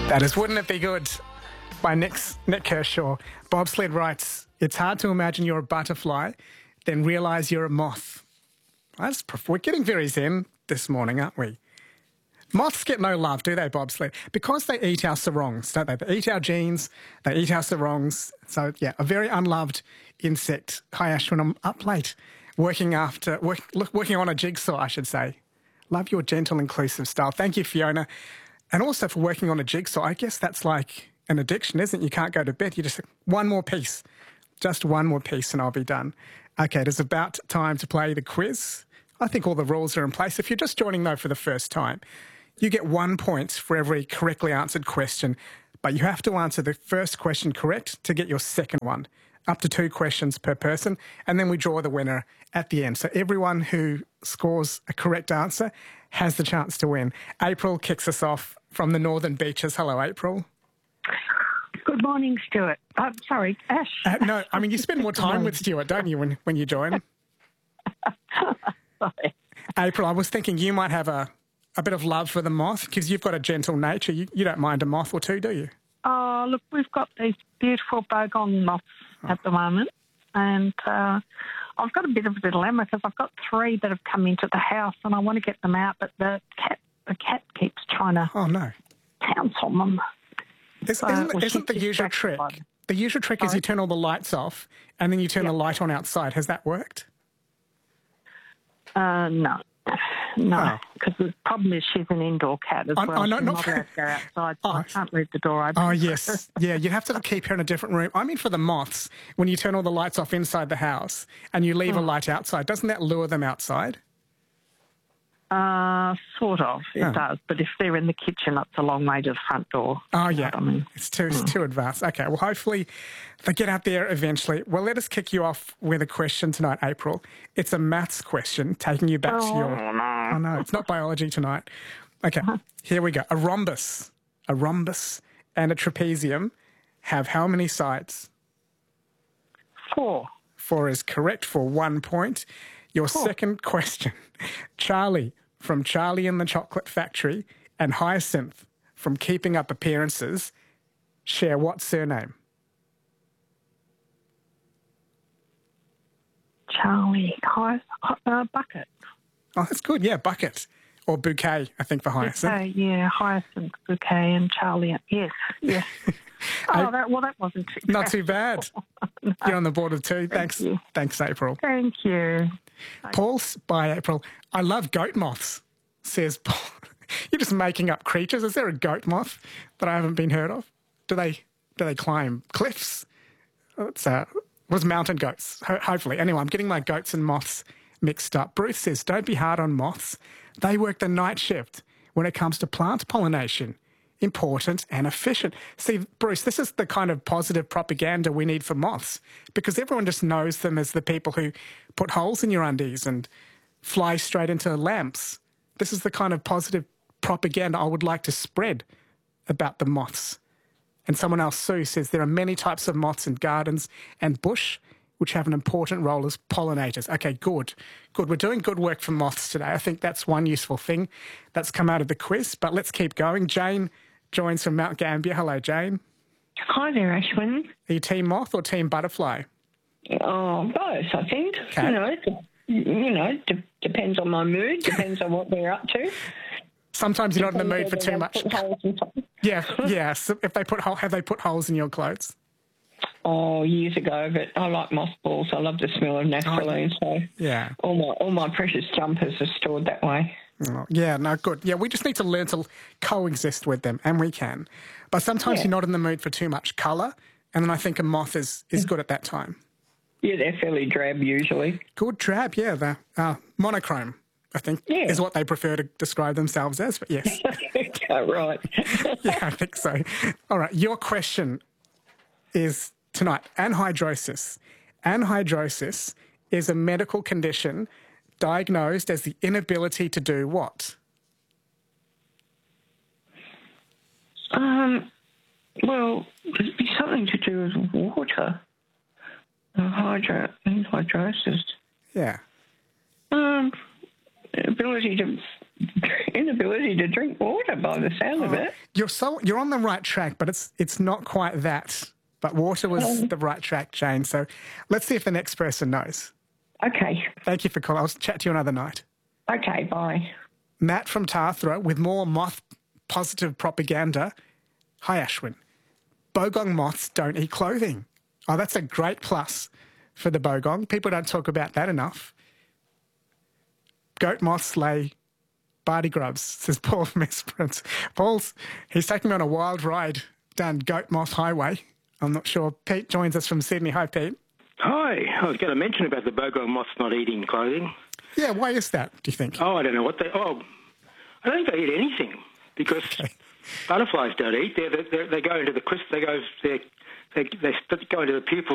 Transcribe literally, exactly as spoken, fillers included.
That is Wouldn't It Be Good by Nick's, Nick Kershaw. Bobsled writes, it's hard to imagine you're a butterfly, then realise you're a moth. That's, we're getting very zen this morning, aren't we? Moths get no love, do they, Bobsled? Because they eat our sarongs, don't they? They eat our genes, they eat our sarongs. So, yeah, a very unloved insect. Hi, Ashwin, I'm up late, working after, work, look, working on a jigsaw, I should say. Love your gentle, inclusive style. Thank you, Fiona. And also for working on a jigsaw. I guess that's like an addiction, isn't it? You can't go to bed. You just, one more piece, just one more piece and I'll be done. Okay, it is about time to play the quiz. I think all the rules are in place. If you're just joining, though, for the first time, you get one point for every correctly answered question, but you have to answer the first question correct to get your second one. Up to two questions per person, and then we draw the winner at the end. So everyone who scores a correct answer has the chance to win. April kicks us off from the Northern Beaches. Hello, April. Good morning, Stuart. I'm sorry, Ash. Uh, no, I mean, you spend more time with Stuart, don't you, when, when you join? Sorry. April, I was thinking you might have a, a bit of love for the moth because you've got a gentle nature. You, you don't mind a moth or two, do you? Oh, look, we've got these beautiful bogong moths oh. at the moment, and uh, I've got a bit of a dilemma because I've got three that have come into the house and I want to get them out, but the cat the cat keeps trying to oh, no. pounce on them. Is, so, isn't well, isn't the usual trick? The usual trick Sorry? is you turn all the lights off and then you turn yep. the light on outside. Has that worked? Uh, no. No, because oh. the problem is she's an indoor cat as I'm, well. I'm not, she's not not for... allowed to go outside, so oh. I can't leave the door open. Oh, yes. Yeah, you'd have to keep her in a different room. I mean, for the moths, when you turn all the lights off inside the house and you leave oh. a light outside, doesn't that lure them outside? Uh, sort of, it oh. does. But if they're in the kitchen, it's a long way to the front door. Oh, yeah. I mean? It's too, it's too advanced. Okay, well, hopefully they get out there eventually. Well, let us kick you off with a question tonight, April. It's a maths question, taking you back oh, to your... no. Oh, no, it's not biology tonight. Okay, uh-huh. Here we go. A rhombus, a rhombus and a trapezium have how many sides? Four. Four is correct for one point. Your cool. second question, Charlie from Charlie and the Chocolate Factory and Hyacinth from Keeping Up Appearances share what surname? Charlie, Hy- uh, Bucket. Oh, that's good. Yeah, Bucket. Or Bouquet, I think, for Hyacinth. Bouquet, yeah, Hyacinth, Bouquet and Charlie. Yes, yes. Oh, that, well, that wasn't too bad. Not too bad. no. You're on the board of two. Thank Thanks, you. Thanks, April. Thank you. Paul's by April. I love goat moths, says Paul. You're just making up creatures. Is there a goat moth that I haven't been heard of? Do they do they climb cliffs? It's uh, was mountain goats, ho- hopefully. Anyway, I'm getting my goats and moths mixed up. Bruce says, don't be hard on moths. They work the night shift when it comes to plant pollination. Important and efficient. See, Bruce, this is the kind of positive propaganda we need for moths because everyone just knows them as the people who put holes in your undies and fly straight into lamps. This is the kind of positive propaganda I would like to spread about the moths. And someone else, Sue, says there are many types of moths in gardens and bush which have an important role as pollinators. Okay, good. Good. We're doing good work for moths today. I think that's one useful thing that's come out of the quiz, but let's keep going. Jane joins from Mount Gambier. Hello, Jane. Hi there, Ashwin. Are you team moth or team butterfly? Oh, both, I think. Okay. You know, you know, d- depends on my mood, depends on what they're up to. Sometimes you're depends not in the mood for too much. Put holes in yeah, yeah. So if they put have they put holes in your clothes? Oh, years ago, but I like mothballs. I love the smell of naphthalene, oh, so yeah. all my all my precious jumpers are stored that way. Oh, yeah, no, good. Yeah, we just need to learn to coexist with them, and we can. But sometimes yeah. you're not in the mood for too much colour, and then I think a moth is, is good at that time. Yeah, they're fairly drab usually. Good drab, yeah. The uh, monochrome, I think, yeah. is what they prefer to describe themselves as, but yes. yeah, right. yeah, I think so. All right, your question is tonight, anhydrosis. Anhydrosis is a medical condition diagnosed as the inability to do what? Um, well, it'd be something to do with water. Uh, hydro, hydrosis. Yeah. Um, ability to inability to drink water by the sound of it. You're so you're on the right track, but it's it's not quite that. But water was Um, the right track, Jane. So let's see if the next person knows. Okay. Thank you for calling. I'll chat to you another night. Okay, bye. Matt from Tathra with more moth positive propaganda. Hi, Ashwin. Bogong moths don't eat clothing. Oh, that's a great plus for the bogong. People don't talk about that enough. Goat moths lay barty grubs, says Paul from Esperance. Paul's, he's taking me on a wild ride down Goat Moth Highway. I'm not sure. Pete joins us from Sydney. Hi, Pete. Hi. I was going to mention about the bogong moths not eating clothing. Yeah, why is that, do you think? Oh, I don't know what they... Oh, I don't think they eat anything because Okay. butterflies don't eat. They they they go into the crystal. They go they they they go into the pupil